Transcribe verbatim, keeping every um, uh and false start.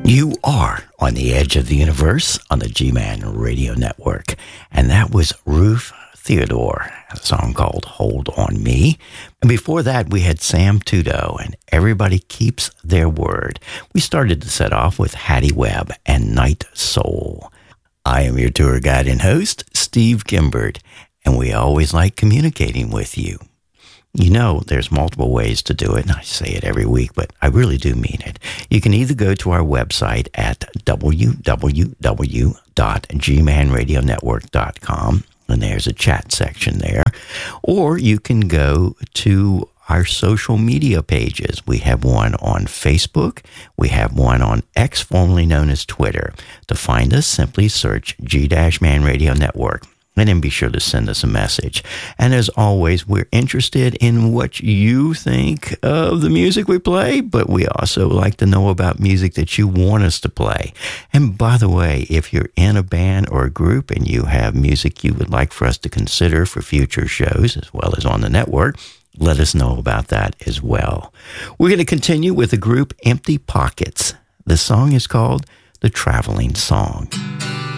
You are on the edge of the universe on the G-Man Radio Network. And that was Ruth Theodore, a song called Hold On Me. And before that, we had Sam Tudo and Everybody Keeps Their Word. We started to set off with Hattie Webb and Night Soul. I am your tour guide and host, Steve Kimbert, and we always like communicating with you. You know, there's multiple ways to do it, and I say it every week, but I really do mean it. You can either go to our website at w w w dot g man radio network dot com, and there's a chat section there, or you can go to our social media pages. We have one on Facebook. We have one on X, formerly known as Twitter. To find us, simply search G-Man Radio Network. And then be sure to send us a message. And as always, we're interested in what you think of the music we play, but we also like to know about music that you want us to play. And by the way, if you're in a band or a group and you have music you would like for us to consider for future shows, as well as on the network, let us know about that as well. We're going to continue with the group Empty Pockets. The song is called The Traveling Song.